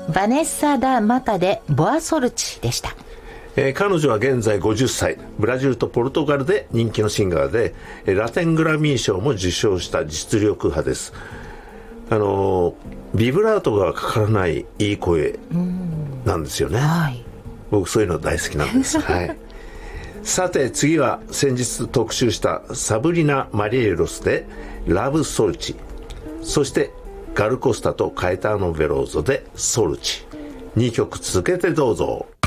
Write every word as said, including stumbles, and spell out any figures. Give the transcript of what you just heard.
バネッサ・ダ・マタでボアソルチでした。 えー、彼女は現在ごじゅっさい、ブラジルとポルトガルで人気のシンガーで、ラテングラミー賞も受賞した実力派です。あのー、ビブラートがかからないいい声なんですよね。はい、僕そういうの大好きなんです、はい、さて次は先日特集したサブリナ・マリエロスでラブ・ソルチ、そしてガルコスタとカエターノ・ベローゾでソルチ、にきょく続けてどうぞ。